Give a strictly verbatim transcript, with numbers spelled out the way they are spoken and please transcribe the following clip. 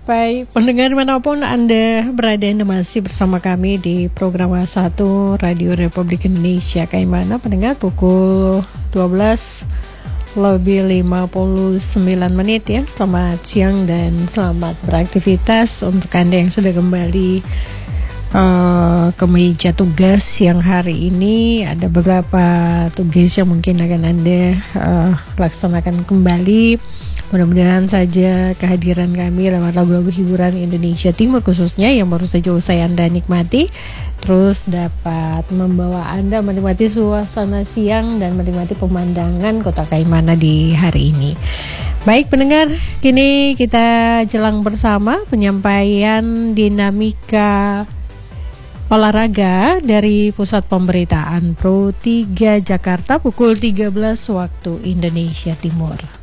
Baik, pendengar manapun Anda berada, Anda masih bersama kami di program A satu Radio Republik Indonesia. Kayak mana pendengar, pukul dua belas lebih lima puluh sembilan menit ya. Selamat siang dan selamat beraktivitas untuk Anda yang sudah kembali uh, ke meja tugas siang hari ini. Ada beberapa tugas yang mungkin akan Anda uh, laksanakan kembali. Mudah-mudahan saja kehadiran kami lewat lagu-lagu hiburan Indonesia Timur khususnya yang baru saja usai Anda nikmati, terus dapat membawa Anda menikmati suasana siang dan menikmati pemandangan Kota Kaimana di hari ini. Baik pendengar, kini kita jelang bersama penyampaian dinamika olahraga dari Pusat Pemberitaan Pro tiga Jakarta pukul tiga belas waktu Indonesia Timur.